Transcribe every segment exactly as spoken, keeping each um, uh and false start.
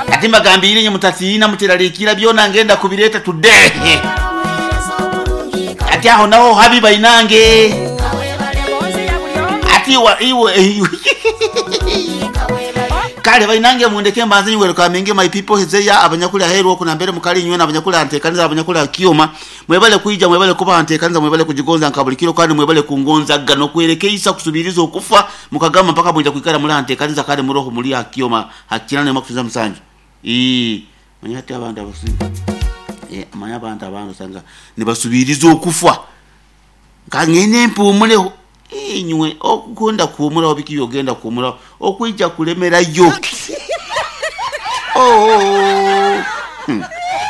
ati mbagambire nye mutatina muteralikira byona ngenda kubireta today ati aho naho habiba inange ati wa iwe kale bainange mundeke mbanze nywe kamenge my people hezeya abanyakuli ahero kuna mbere mukali nywe nabanyakuli antekaniza abanyakuli akiyoma mwebale kuija mwebale kuba antekaniza mwebale kujigonza nkabulikiro kandi mwebale kungonza gano kwerekeisa kusubirizo okufa mukagama mpaka mwija kwikara muri antekaniza kandi muroho muri akiyoma hakirane makuza msanje eh manyati abandi abasinga eh manya abandi abantu sanga nibasubirizo okufa kangene mpumule inywe okukunda kumura obiki yogenda kumura okwijja kulemera yo oh hmm.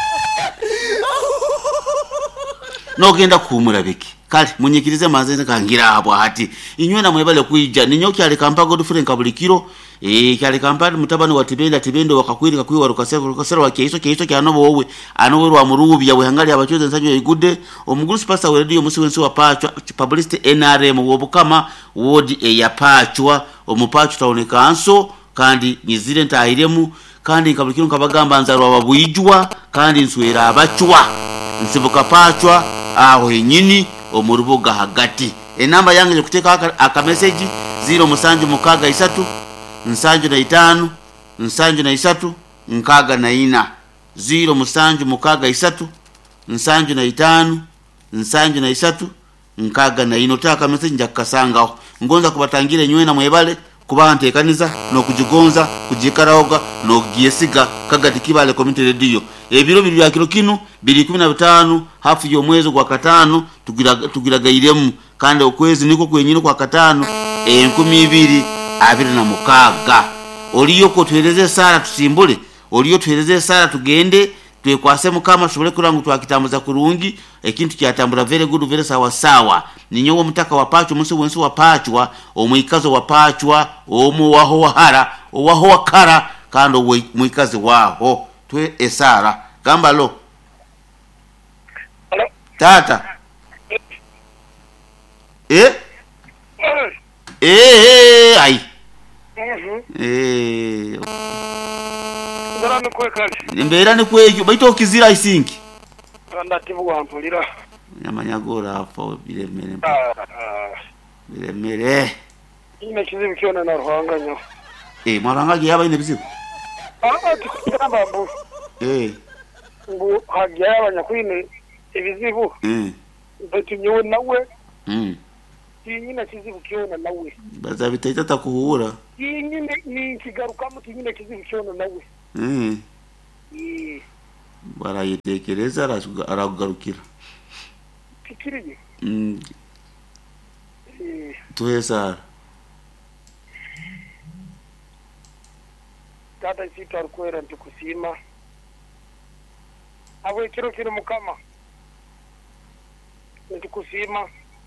no genda kumura biki kali munyikirize manzenze kangira abo hati inywe na mwebale kuija ninyoki ali kampago dufure nkabulikiro eh kyali kampani mutabani watibenda tibendo wakakwirika kwiwa rukasera rukasera wakeiso keiso kyanobo wowe anowerwa wa murubi ya wehangali abachoze nsajyo igude omuguru spasa we radio musiwensi wa pachwa publicity N R M wobukama wodi e ya pachwa omupachu taoneka anso kandi nyizire ntahiremu kandi nkabulikiro nkabagamba nzarwa babuyijwa kandi nswera abachwa nsibuka pachwa aho enyini omurubuga hagati enamba yange je kuteka aka, aka message zero musanju mukaga isatu nsanju na itanu nsanju na isatu nkaga na ina zero musanju mukaga isatu nsanju na itanu nsanju na isatu nkaga na ino taka message njakasanga ngonza kubatangire nywe na mwebale kubantekaniza no kujigonza kujikaraoga no giyesiga kagati kibale community radio ebiro bibya kilo kinu bili kumi na bitanu hafu yo mwezi kwa katano tugira tugiragairemu kandi okwezi niko kwenyino kwa katano enkumi ibiri abiri na mukaga oliyo ko tueleze sara tusimbule oliyo tueleze sara tugende twekwase mukama shobole kurangu twakitambuza kurungi ekintu kyatambula very good very sawa sawa ninyo mutaka wapacho musi wensi wapachwa omwikazo wapachwa omu waho wahara owaho wakara kando mwikazi waho twe esara gamba lo Hello? Tata eh eh eh ai mhm eh ndara nukwe kali imbera ni kwejo baito okizira isinki ndativu wampulira nyamanyagora afa biremere ah biremere ine kizibu kiona na ruhanga nyo eh maranga yaba ine bizibu ah tukamba mbu eh mbu hagiya abanyakwine ibizibu mm betunyo nawe mm tinyine kizibu kiona nawe baza bitaita takuhura tinyine ni kigaruka mu tinyine kizibu kiona nawe mm eh bara yitekereza aragarukira kikiriye mm eh tuhesa tata sitar kwera ntukusima abo kiro kiro mukama ntukusima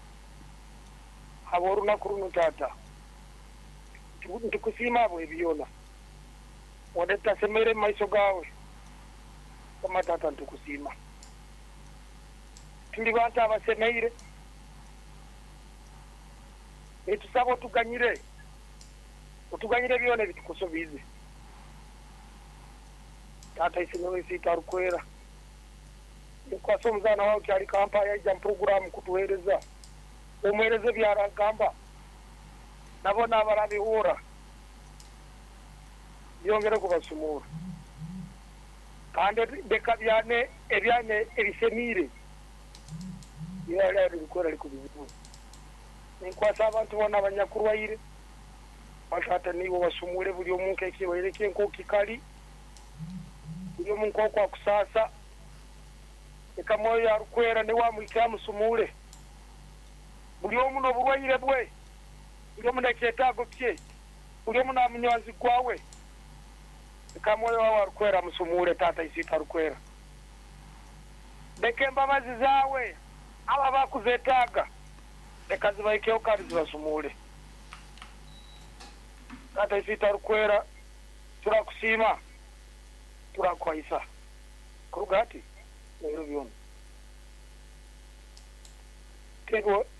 abo runa kurunu tata ntukusima abo ebiona wadeta semere maiso gawe kama tata ntukusima tuli banta abasemeire etusabo tuganyire utuganyire bione bitukusobize tata isino isitar kwera kwa somzana wao cyari kampa ya jam program kutuhereza umwereze byaragamba nabona barabihura yongera kubasumura kandi beka byane ebyane ebisemire yari ari gukora ari kubivuga ni kwa sabantu bona abanyakuru bayire bashata nibo basumure buri omunke kibereke nko kikali buri omunko kwa kusasa ekamoyo ya rukwera ne wa mwika musumure buri omuno burwayire bwe buri omuno kyetago kye buri omuno amnyanzi kwawe ekamoyo wa rukwera musumure tata isita rukwera bekemba mazi zawe aba bakuzetaga ekazi bayikeo kari zibasumure tata isita rukwera turakusima turakwaisa kurugati rero byone tego